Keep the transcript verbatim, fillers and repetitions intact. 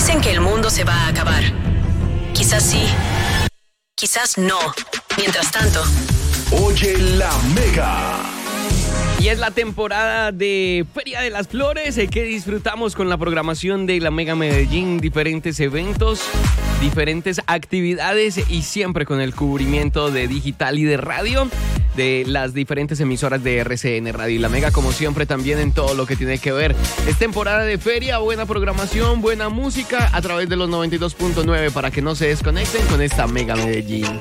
Dicen que el mundo se va a acabar. Quizás sí, quizás no. Mientras tanto, Oye la Mega. Y es la temporada de Feria de las Flores, eh, que disfrutamos con la programación de la Mega Medellín, diferentes eventos, diferentes actividades y siempre con el cubrimiento de digital y de radio de las diferentes emisoras de R C N Radio y la Mega, como siempre, también en todo lo que tiene que ver. Es temporada de feria, buena programación, buena música a través de los noventa y dos punto nueve para que no se desconecten con esta Mega Medellín.